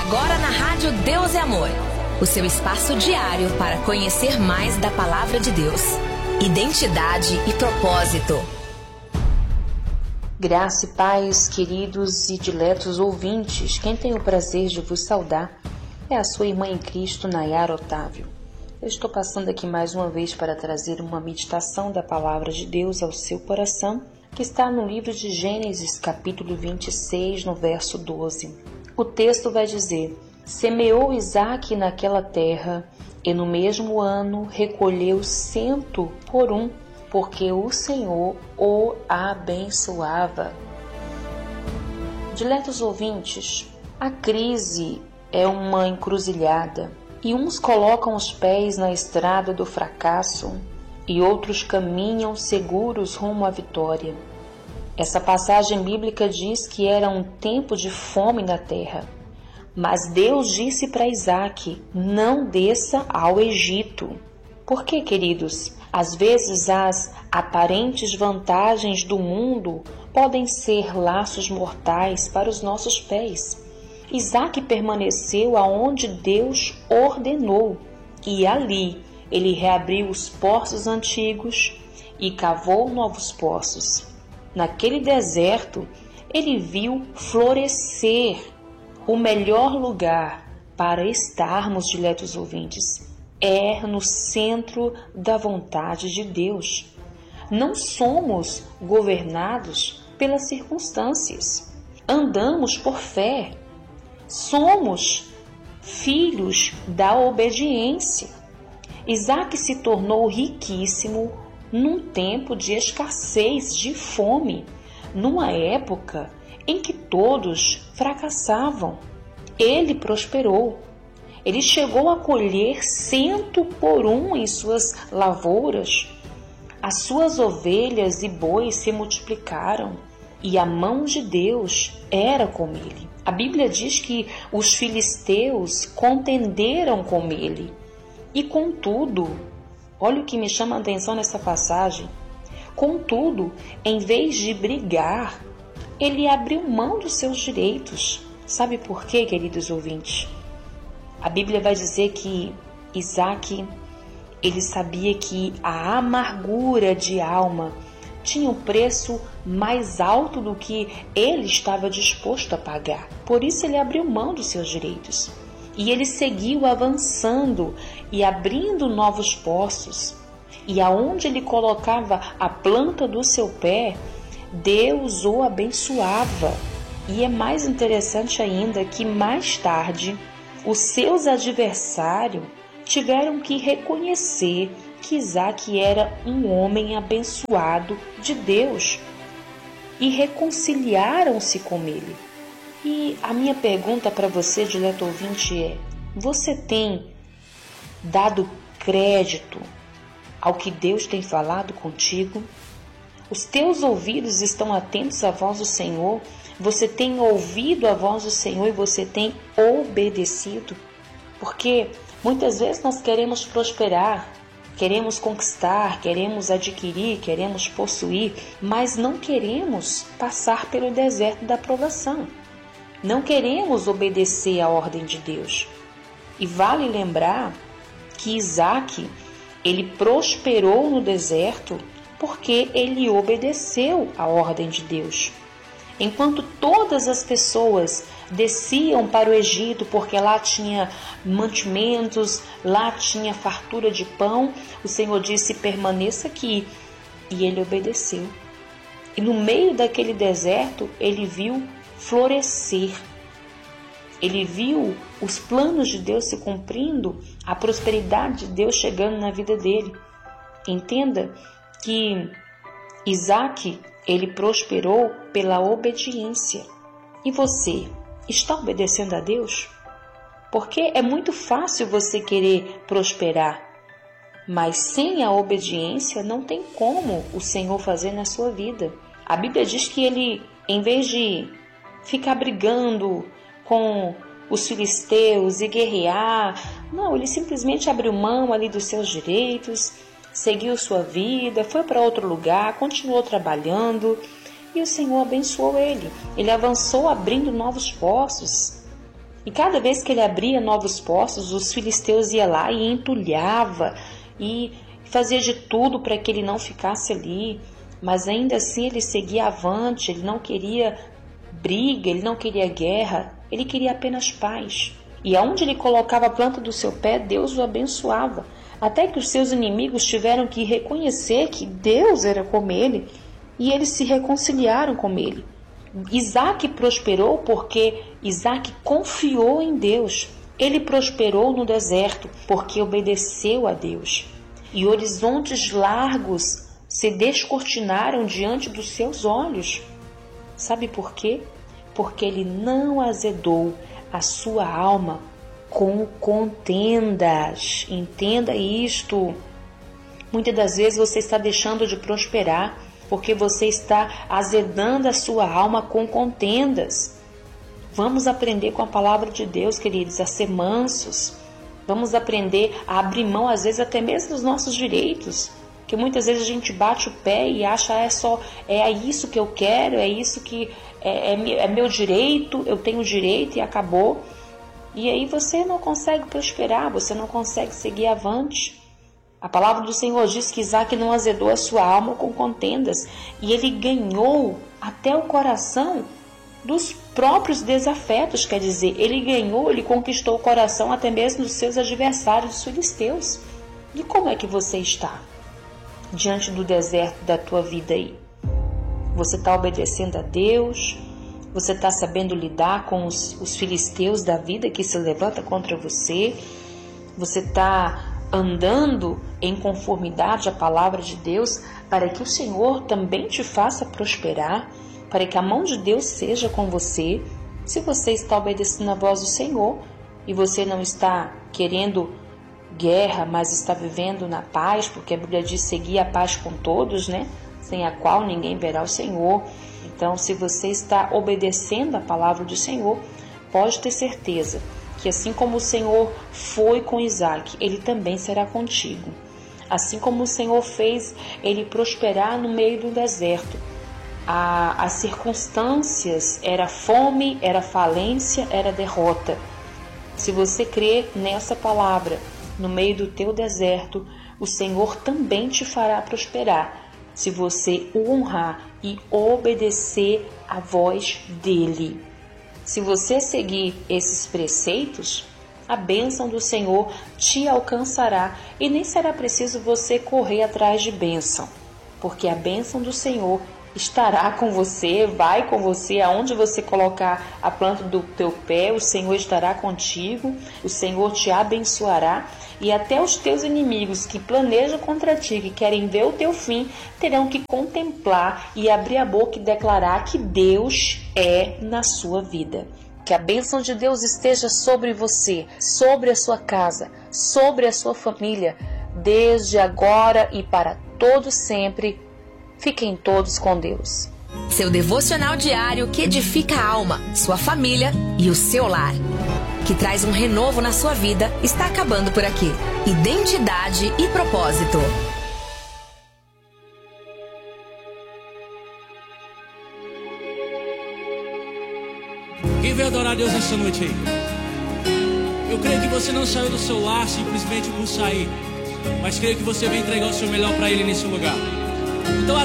Agora na Rádio Deus é Amor, o seu espaço diário para conhecer mais da Palavra de Deus. Identidade e propósito. Graça e paz, queridos e diletos ouvintes. Quem tem o prazer de vos saudar é a sua irmã em Cristo, Nayara Otávio. Eu estou passando aqui mais uma vez para trazer uma meditação da Palavra de Deus ao seu coração, que está no livro de Gênesis, capítulo 26, no verso 12. O texto vai dizer: semeou Isaque naquela terra, e no mesmo ano recolheu 100 por 1, porque o Senhor o abençoava. Diletos ouvintes, a crise é uma encruzilhada, e uns colocam os pés na estrada do fracasso, e outros caminham seguros rumo à vitória. Essa passagem bíblica diz que era um tempo de fome na terra, mas Deus disse para Isaque: não desça ao Egito. Por quê, queridos? Às vezes as aparentes vantagens do mundo podem ser laços mortais para os nossos pés. Isaque permaneceu aonde Deus ordenou, e ali ele reabriu os poços antigos e cavou novos poços. Naquele deserto, ele viu florescer o melhor lugar para estarmos, diletos ouvintes, é no centro da vontade de Deus. Não somos governados pelas circunstâncias, andamos por fé, somos filhos da obediência. Isaque se tornou riquíssimo num tempo de escassez, de fome, numa época em que todos fracassavam. Ele prosperou. Ele chegou a colher 100 por 1 em suas lavouras. As suas ovelhas e bois se multiplicaram, e a mão de Deus era com ele. A Bíblia diz que os filisteus contenderam com ele. E contudo, olha o que me chama a atenção nessa passagem. Contudo, em vez de brigar, ele abriu mão dos seus direitos. Sabe por quê, queridos ouvintes? A Bíblia vai dizer que Isaque, ele sabia que a amargura de alma tinha um preço mais alto do que ele estava disposto a pagar. Por isso ele abriu mão dos seus direitos. E ele seguiu avançando e abrindo novos poços. E aonde ele colocava a planta do seu pé, Deus o abençoava. E é mais interessante ainda que mais tarde, os seus adversários tiveram que reconhecer que Isaque era um homem abençoado de Deus e reconciliaram-se com ele. E a minha pergunta para você, dileto ouvinte, é: você tem dado crédito ao que Deus tem falado contigo? Os teus ouvidos estão atentos à voz do Senhor? Você tem ouvido a voz do Senhor e você tem obedecido? Porque muitas vezes nós queremos prosperar, queremos conquistar, queremos adquirir, queremos possuir, mas não queremos passar pelo deserto da provação. Não queremos obedecer à ordem de Deus. E vale lembrar que Isaque, ele prosperou no deserto porque ele obedeceu à ordem de Deus. Enquanto todas as pessoas desciam para o Egito porque lá tinha mantimentos, lá tinha fartura de pão, o Senhor disse: permaneça aqui. E ele obedeceu. E no meio daquele deserto, ele viu florescer. Ele viu os planos de Deus se cumprindo, a prosperidade de Deus chegando na vida dele. Entenda que Isaque, ele prosperou pela obediência. E você, está obedecendo a Deus? Porque é muito fácil você querer prosperar, mas sem a obediência não tem como o Senhor fazer na sua vida. A Bíblia diz que ele, em vez de ficar brigando com os filisteus e guerrear, não, ele simplesmente abriu mão ali dos seus direitos, seguiu sua vida, foi para outro lugar, continuou trabalhando e o Senhor abençoou ele. Ele avançou abrindo novos poços. E cada vez que ele abria novos poços, os filisteus iam lá e entulhava e fazia de tudo para que ele não ficasse ali. Mas ainda assim ele seguia avante, ele não queria briga, ele não queria guerra, ele queria apenas paz. E aonde ele colocava a planta do seu pé, Deus o abençoava. Até que os seus inimigos tiveram que reconhecer que Deus era com ele e eles se reconciliaram com ele. Isaac prosperou porque Isaac confiou em Deus. Ele prosperou no deserto porque obedeceu a Deus. E horizontes largos se descortinaram diante dos seus olhos. Sabe por quê? Porque ele não azedou a sua alma com contendas. Entenda isto. Muitas das vezes você está deixando de prosperar porque você está azedando a sua alma com contendas. Vamos aprender com a palavra de Deus, queridos, a ser mansos. Vamos aprender a abrir mão, às vezes, até mesmo dos nossos direitos. Porque muitas vezes a gente bate o pé e acha é isso que eu quero, é isso que é meu direito, eu tenho direito e acabou. E aí você não consegue prosperar, você não consegue seguir avante. A palavra do Senhor diz que Isaac não azedou a sua alma com contendas e ele ganhou até o coração dos próprios desafetos, quer dizer, ele conquistou o coração até mesmo dos seus adversários, os filisteus. E como é que você está diante do deserto da tua vida aí? Você está obedecendo a Deus? Você está sabendo lidar com os filisteus da vida que se levanta contra você? Você está andando em conformidade à palavra de Deus para que o Senhor também te faça prosperar, para que a mão de Deus seja com você? Se você está obedecendo a voz do Senhor e você não está querendo guerra, mas está vivendo na paz, porque a Bíblia diz seguir a paz com todos, né? Sem a qual ninguém verá o Senhor. Então, se você está obedecendo a palavra do Senhor, pode ter certeza que assim como o Senhor foi com Isaac, Ele também será contigo. Assim como o Senhor fez ele prosperar no meio do deserto, as circunstâncias, era fome, era falência, era derrota. Se você crer nessa palavra, no meio do teu deserto, o Senhor também te fará prosperar, se você o honrar e obedecer à voz dEle. Se você seguir esses preceitos, a bênção do Senhor te alcançará e nem será preciso você correr atrás de bênção, porque a bênção do Senhor estará com você, vai com você, aonde você colocar a planta do teu pé, o Senhor estará contigo, o Senhor te abençoará e até os teus inimigos que planejam contra ti, que querem ver o teu fim, terão que contemplar e abrir a boca e declarar que Deus é na sua vida. Que a bênção de Deus esteja sobre você, sobre a sua casa, sobre a sua família, desde agora e para todo sempre. Fiquem todos com Deus. Seu devocional diário que edifica a alma, sua família e o seu lar. Que traz um renovo na sua vida, está acabando por aqui. Identidade e propósito. Quem veio adorar a Deus nessa noite aí? Eu creio que você não saiu do seu lar simplesmente por sair, mas creio que você veio entregar o seu melhor para Ele nesse lugar. Então